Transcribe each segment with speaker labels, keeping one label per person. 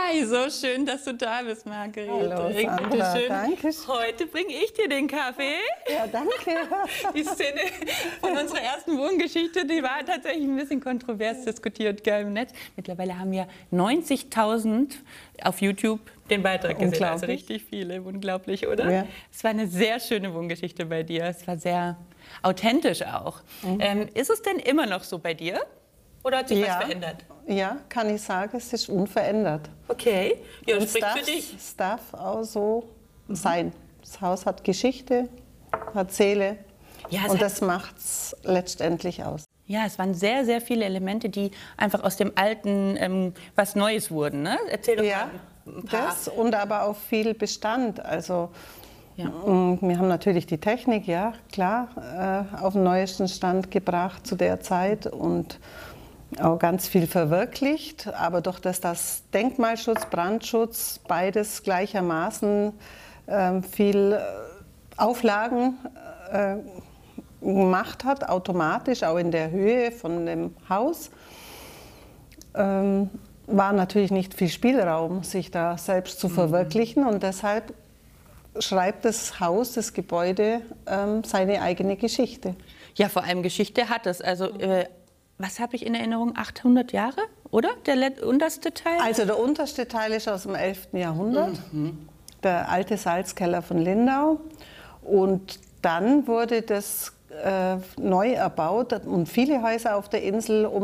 Speaker 1: Hi, so schön, dass du da bist, Margarete.
Speaker 2: Hallo, Sandra,
Speaker 1: Bitteschön.
Speaker 2: danke.
Speaker 1: Heute bringe ich dir den Kaffee.
Speaker 2: Ja, danke.
Speaker 1: Die Szene von unserer ersten Wohngeschichte, die war tatsächlich ein bisschen kontrovers diskutiert im Netz. Mittlerweile haben wir 90.000 auf YouTube den Beitrag gesehen. Also richtig viele, unglaublich, oder? Ja. Es war eine sehr schöne Wohngeschichte bei dir. Es war sehr authentisch auch. Ist es denn immer noch so bei dir? Oder hat sich was verändert?
Speaker 2: Ja, kann ich sagen, es ist unverändert.
Speaker 1: Okay, ja, das spricht für dich.
Speaker 2: Es darf auch so sein. Das Haus hat Geschichte, hat Seele, ja, und das macht es letztendlich aus.
Speaker 1: Ja, es waren sehr, sehr viele Elemente, die einfach aus dem Alten was Neues wurden. Ne? Erzähl doch mal ein paar.
Speaker 2: Das und aber auch viel Bestand. Also wir haben natürlich die Technik, ja klar, auf den neuesten Stand gebracht zu der Zeit und auch ganz viel verwirklicht, aber durch das Denkmalschutz, Brandschutz, beides gleichermaßen viel Auflagen gemacht hat, automatisch, auch in der Höhe von dem Haus, war natürlich nicht viel Spielraum, sich da selbst zu verwirklichen, und deshalb schreibt das Haus, das Gebäude, seine eigene Geschichte.
Speaker 1: Ja, vor allem Geschichte hat es. Also was habe ich in Erinnerung? 800 Jahre, oder? Der unterste Teil?
Speaker 2: Also der unterste Teil ist aus dem 11. Jahrhundert, der alte Salzkeller von Lindau. Und dann wurde das neu erbaut und viele Häuser auf der Insel um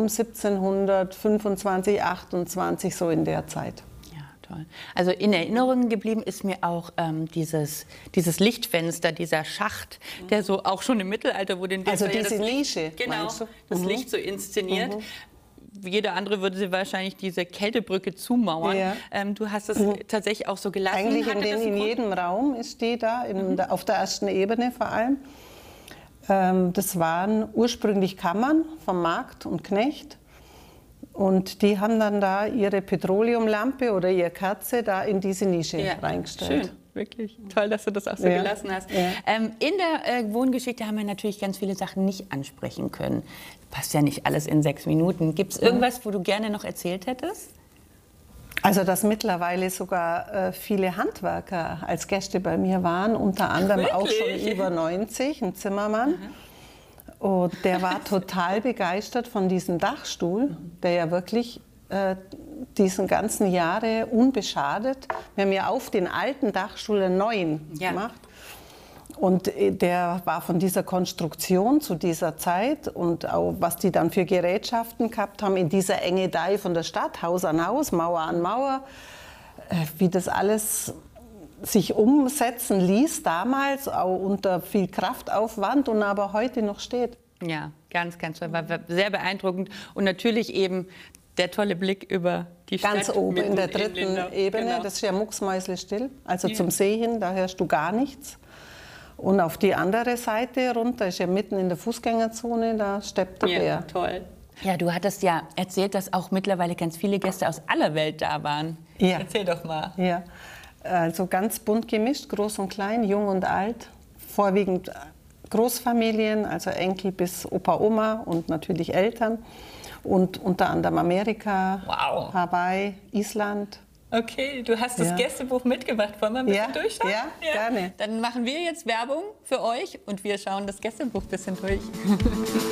Speaker 2: 1725, 28, so in der Zeit.
Speaker 1: Toll. Also in Erinnerung geblieben ist mir auch dieses Lichtfenster, dieser Schacht, der so auch schon im Mittelalter wurde.
Speaker 2: Also diese Nische,
Speaker 1: genau, das Licht so inszeniert. Jeder andere würde sie wahrscheinlich diese Kältebrücke zumauern. Ja. Du hast es tatsächlich auch so gelassen.
Speaker 2: Eigentlich in jedem Raum ist die da, auf der ersten Ebene vor allem. Das waren ursprünglich Kammern vom Markt und Knecht. Und die haben dann da ihre Petroleumlampe oder ihre Kerze da in diese Nische reingestellt.
Speaker 1: Schön, wirklich. Toll, dass du das auch so gelassen hast. Ja. In der Wohngeschichte haben wir natürlich ganz viele Sachen nicht ansprechen können. Passt ja nicht alles in 6 Minuten. Gibt es irgendwas, wo du gerne noch erzählt hättest?
Speaker 2: Also, dass mittlerweile sogar viele Handwerker als Gäste bei mir waren, unter anderem auch schon über 90, ein Zimmermann. Und der war total begeistert von diesem Dachstuhl, der ja wirklich diesen ganzen Jahre unbeschadet. Wir haben ja auf den alten Dachstuhl einen neuen gemacht. Und der war von dieser Konstruktion zu dieser Zeit und auch was die dann für Gerätschaften gehabt haben in dieser Enge Dei von der Stadt, Haus an Haus, Mauer an Mauer, wie das alles sich umsetzen ließ, damals auch unter viel Kraftaufwand und aber heute noch steht.
Speaker 1: Ja, ganz, ganz toll. War sehr beeindruckend. Und natürlich eben der tolle Blick über die Stadt.
Speaker 2: Ganz oben in der dritten Ebene, genau. Das ist ja mucksmäuschenstill, also zum See hin, da hörst du gar nichts. Und auf die andere Seite runter ist ja mitten in der Fußgängerzone, da steppt der Bär.
Speaker 1: Ja, toll. Ja, du hattest ja erzählt, dass auch mittlerweile ganz viele Gäste aus aller Welt da waren.
Speaker 2: Ja.
Speaker 1: Erzähl doch mal.
Speaker 2: Ja. Also ganz bunt gemischt, groß und klein, jung und alt, vorwiegend Großfamilien, also Enkel bis Opa, Oma und natürlich Eltern und unter anderem Amerika, Hawaii, Island.
Speaker 1: Okay, du hast das Gästebuch mitgebracht. Wollen wir ein bisschen durchschauen?
Speaker 2: Ja, gerne.
Speaker 1: Dann machen wir jetzt Werbung für euch und wir schauen das Gästebuch ein bisschen durch.